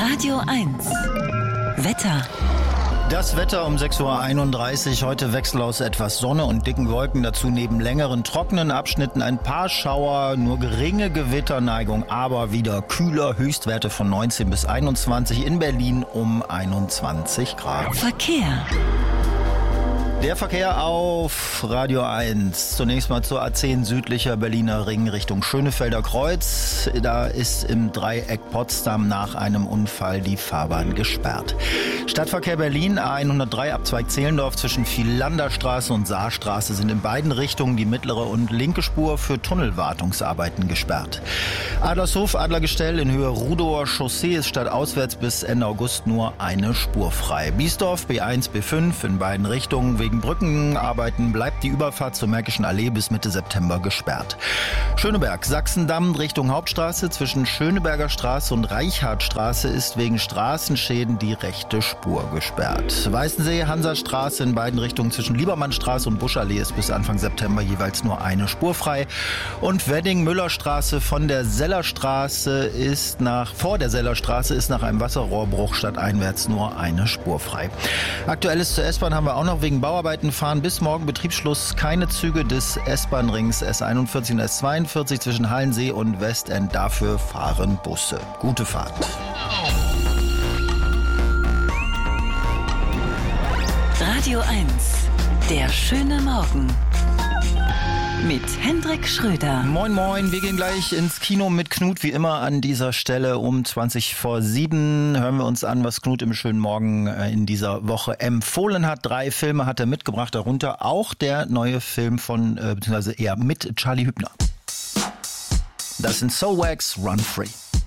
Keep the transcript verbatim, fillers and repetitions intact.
Radio eins. Wetter. Das Wetter um sechs Uhr einunddreißig. Heute Wechsel aus etwas Sonne und dicken Wolken. Dazu neben längeren trockenen Abschnitten ein paar Schauer, nur geringe Gewitterneigung, aber wieder kühler. Höchstwerte von neunzehn bis einundzwanzig. In Berlin um einundzwanzig Grad. Verkehr. Der Verkehr auf Radio eins. Zunächst mal zur A zehn südlicher Berliner Ring Richtung Schönefelder Kreuz. Da ist im Dreieck Potsdam nach einem Unfall die Fahrbahn gesperrt. Stadtverkehr Berlin, A hundertdrei Abzweig Zehlendorf zwischen Philanderstraße und Saarstraße sind in beiden Richtungen die mittlere und linke Spur für Tunnelwartungsarbeiten gesperrt. Adlershof, Adlergestell in Höhe Rudower Chaussee ist stadtauswärts bis Ende August nur eine Spur frei. Biesdorf, B eins, B fünf in beiden Richtungen. Wegen Brückenarbeiten bleibt die Überfahrt zur Märkischen Allee bis Mitte September gesperrt. Schöneberg, Sachsendamm Richtung Hauptstraße zwischen Schöneberger Straße und Reichartstraße ist wegen Straßenschäden die rechte Spur gesperrt. Weißensee, Hansastraße in beiden Richtungen zwischen Liebermannstraße und Buschallee ist bis Anfang September jeweils nur eine Spur frei. Und Wedding-Müllerstraße von der Sellerstraße ist nach, vor der Sellerstraße ist nach einem Wasserrohrbruch stadteinwärts nur eine Spur frei. Aktuelles zur S-Bahn haben wir auch noch. Wegen Bauarbeiten fahren bis morgen Betriebsschluss keine Züge des S-Bahn-Rings S einundvierzig und S zweiundvierzig zwischen Hallensee und Westend. Dafür fahren Busse. Gute Fahrt. Radio eins. Der schöne Morgen. Mit Hendrik Schröder. Moin moin, wir gehen gleich ins Kino mit Knut, wie immer an dieser Stelle um zwanzig vor sieben. Hören wir uns an, was Knut im schönen Morgen in dieser Woche empfohlen hat. Drei Filme hat er mitgebracht, darunter auch der neue Film von, äh, beziehungsweise eher mit Charlie Hübner. Das sind Soulwax, Run Free.